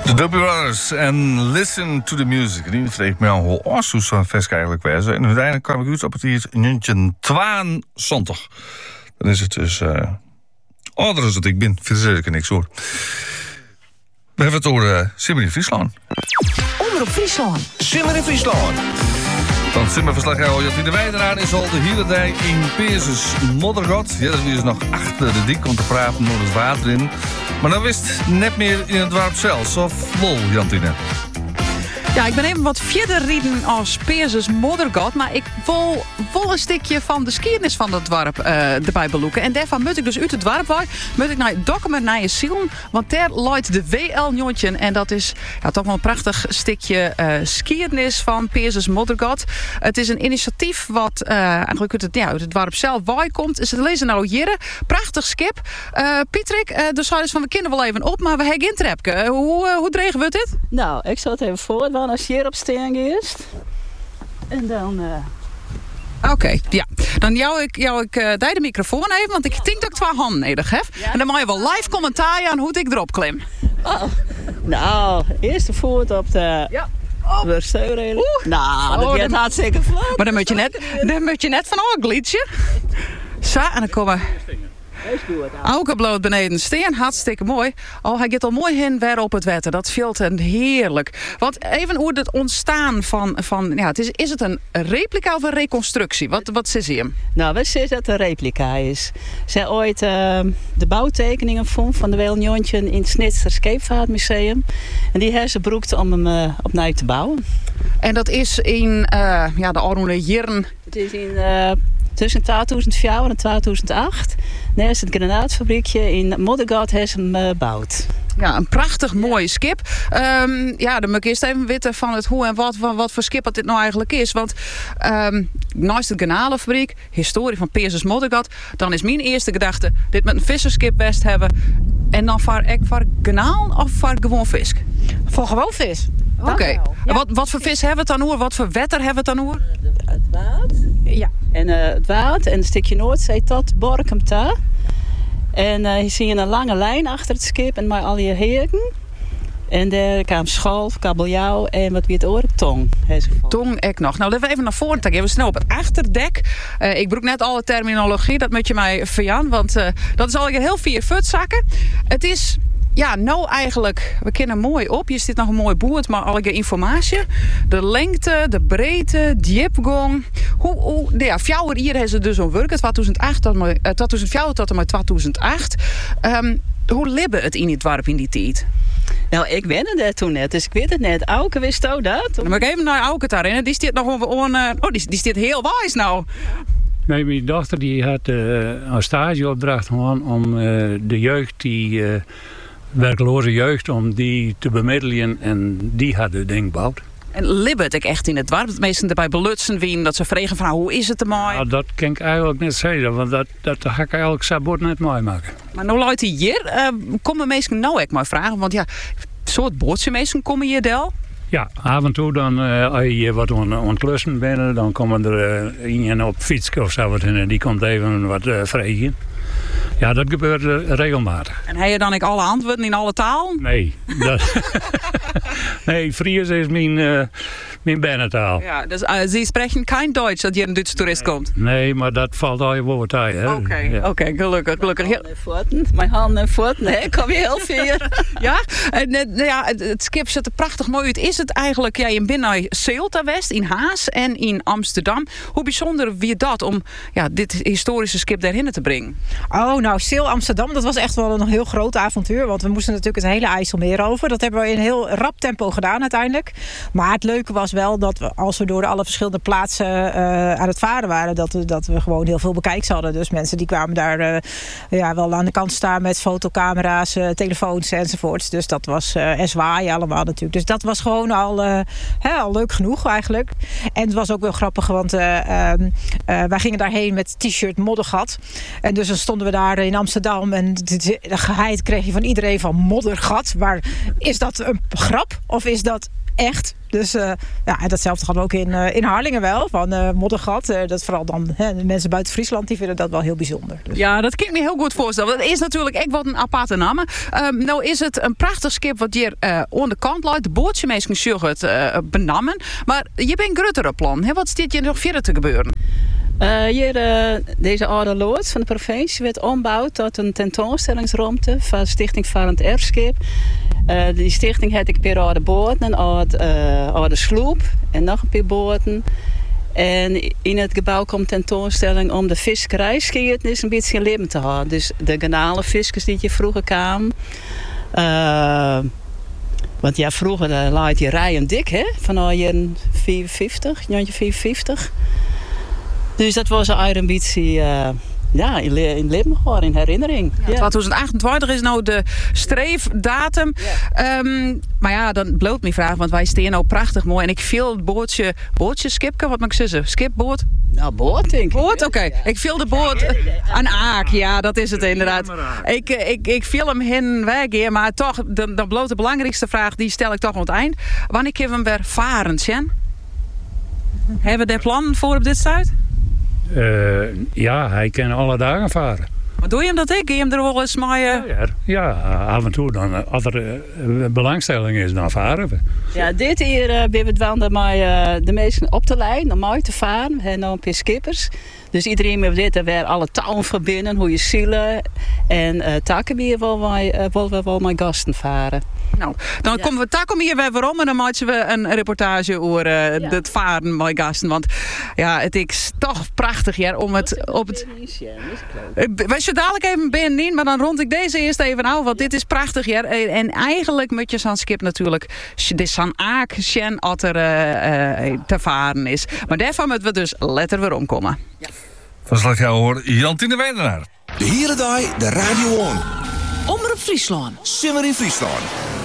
De Doobie Brothers en Listen to the Music. Die vreeg me al hoe oorzoes van Vesk eigenlijk wezen. En uiteindelijk kwam ik uit op het hier 1972. Dan is het dus ouder dan ik ben. Verder ik er niks hoor. We hebben het over Simmer in Friesland. Omroep Friesland. Simmer in Friesland. Want Simmerverslaggever Jantine Wijderaan is al de hele dag in Peerses Moddergat. Ja, dat is nog achter de dik om te praten door het water in. Maar dan wist net meer in het dorp zelfs. Of lol, Jantine? Ja, ik ben even wat verder rieden als Peerses Moddergat. Maar ik wil een stukje van de geschiedenis van dat dorp erbij beloeken. En daarvan moet ik dus uit het dorp waar. Moet ik naar het document naar je ziel. Want daar luidt de WL-Jontje. En dat is toch wel een prachtig stukje geschiedenis van Peerses Moddergat. Het is een initiatief wat eigenlijk uit het dorp zelf waar komt. Ze lezen nou hier. Prachtig skip. Pietrik, dus zou dus van we kinderen wel even op. Maar we hebben geen trapke. Hoe dregen we dit? Nou, ik zal het even voor. Als je hier op steen geest. En dan... Oké, ja. Dan jou ik de microfoon even, want ik denk dat ik 2 handen nodig heb. Ja? En dan mag je wel live commentaar aan hoe ik erop klim. Oh. Nou, eerst de voet op de... Ja. De steunreling. Nou, dat gaat hartstikke vlot. Maar dan moet je net van een gliedje. Zo, en dan komen... Auke bloot beneden steen, hartstikke mooi. Hij gaat al mooi heen weer op het wetter. Dat viel een heerlijk. Want even hoe het ontstaan van is het een replica of een reconstructie? Wat zit je hem? Nou, we zeggen dat het een replica is. Zij ooit de bouwtekeningen vond van de WL-Jontje in het Snitster Scheepvaartmuseum. En die hebben ze broekt om hem opnieuw te bouwen. En dat is in de oude jaren. Het is in... tussen 2004 en 2008. Naast het granaatfabriekje in Moddergat hebben ze hem gebouwd. Ja, een prachtig mooi skip. Dan moet ik eerst even weten van het hoe en wat voor skip dat dit nou eigenlijk is. Want naast de garnalenfabriek, historie van Peerses Moddergat, dan is mijn eerste gedachte, dit met een visserskip best hebben. En dan voor garnaal of voor gewoon vis? Voor gewoon vis. Oké. Ja. Wat voor vis hebben we het dan hoor? Wat voor wetter hebben we het dan hoor? Het water. Ja. En het water en een stukje Noordzee tot Borkum daar. En hier zie je een lange lijn achter het schip en met al je heken. En daar kwam schalf, kabeljauw en wat wie het oor, tong. Tong, ek nog. Nou, laten we even naar voren trekken. We snel op het achterdek. Ik broek net alle terminologie, dat moet je mij verjan. Want dat is al heel 4 futzakken. Het is... Ja, nou eigenlijk, we kennen mooi op. Hier zit nog een mooi boord, maar alle informatie. De lengte, de breedte, diepgang. Fjouwer hier hebben ze dus zo'n werk. 2004 tot en met 2008. Hoe libbe het in het dorp in die tijd? Nou, ik wende dat toen net, dus ik weet het net. Auke, wist jou dat? Dan moet ik even naar Auke daarin. Die staat nog over die staat heel wijs nou. Nee, mijn dochter die had een stageopdracht gewoon om de jeugd die... werkloze jeugd, om die te bemiddelen en die hadden denk gebouwd. En libbert ik echt in het dorp? Het meesten erbij belutsen wien, dat ze vregen van hoe is het er mooi? Nou, dat kan ik eigenlijk niet zeggen, want dat ga ik eigenlijk sabot net mooi maken. Maar nou luidt hier, komen mensen nou echt maar vragen, want ja, soort bootse mensen komen hier del? Ja, af en toe dan als je wat ontklussen bent, dan komen er iemand op fiets of zo en die komt even wat vragen. Ja, dat gebeurt regelmatig. En heb je dan alle antwoorden in alle taal? Nee. Nee, Fries is mijn bijnataal. Ja, dus ze spreken geen Duits dat hier een Duitse toerist komt? Nee, maar dat valt al je woord uit. Oké, gelukkig. Mijn handen en voeten, nee, kom je heel ver. Ja? Het skip ziet er prachtig mooi uit. Is het eigenlijk, je bent naar Ceelta West, in Haas en in Amsterdam. Hoe bijzonder wie dat om dit historische skip daarheen te brengen? Oh, nou, Sail Amsterdam, dat was echt wel een heel groot avontuur. Want we moesten natuurlijk het hele IJsselmeer over. Dat hebben we in een heel rap tempo gedaan uiteindelijk. Maar het leuke was wel dat we, als we door alle verschillende plaatsen aan het varen waren, dat we gewoon heel veel bekijks hadden. Dus mensen die kwamen daar wel aan de kant staan met fotocamera's, telefoons enzovoorts. Dus dat was en zwaaien allemaal natuurlijk. Dus dat was gewoon al leuk genoeg eigenlijk. En het was ook wel grappig, want wij gingen daarheen met t-shirt Moddergat. En dus dan stonden we daar in Amsterdam en de geheid kreeg je van iedereen van Moddergat. Maar is dat een grap of is dat echt. Dus en datzelfde hadden we ook in Harlingen wel. Van Moddergat. Dat vooral dan de mensen buiten Friesland die vinden dat wel heel bijzonder. Dus. Ja, dat kan ik me heel goed voorstellen. Dat is natuurlijk echt wat een aparte naam. Nou is het een prachtig schip wat hier aan de kant ligt. De bootje mensen zullen het benammen. Maar je bent grotere plan. Hè? Wat staat je nog verder te gebeuren? Deze oude loods van de provincie werd ombouwd tot een tentoonstellingsruimte van Stichting Varend Erfschip. Die stichting had ik per oude boten, oude sloep en nog een paar boten. En in het gebouw komt tentoonstelling om de visserijgeschiedenis een beetje in leven te houden. Dus de garnalen viskers die je vroeger kwamen. Want ja, vroeger lag die rijen dik, hè? Van jaren 54. Dus dat was eigenlijk een beetje in leven gehouden, in herinnering. Ja. 2028 is nou de streefdatum. Ja. Maar ja, dan bloot me vraag, want wij staan nou prachtig mooi. En ik viel het bootje skipke, wat mag ik zeggen? Skipboot? Nou, boot denk ik. Boot, oké. Ja. Ik viel de boot aan Aak, ja, dat is het inderdaad. Ik viel hem heen weg hier, maar toch, dan bloot de belangrijkste vraag, die stel ik toch aan het eind. Wanneer kunnen we hem weer varen, Sjen? Hebben we daar plannen voor op dit site? Ja, hij kan alle dagen varen. Maar doe je hem dat ik? Ga je hem er wel eens mee? Ja, af en toe dan. Als er belangstelling is, dan varen we. Ja, dit hier ben we dwanden met de mensen op de lijn om uit te varen. We hebben nog een paar skippers. Dus iedereen moet weten waar alle touwen verbinden, hoe je zielen. En takken willen we wel met gasten varen. Nou, dan komen we takken hier weer om en dan maken we een reportage over het varen met gasten. Want ja, het is toch prachtig hier om het op het. Wij zullen dadelijk even binnenin, maar dan rond ik deze eerst even af, want dit is prachtig hier. En eigenlijk moet je zo'n skip natuurlijk, dit is zo'n aak, Sjen, als er te varen is. Maar daarvan moeten we dus letter weer omkomen. Ja. Dan zal ik jou horen, Jantine Weidenaar. De hele dag de Radio On. Omroep Friesland. Simmer in Friesland.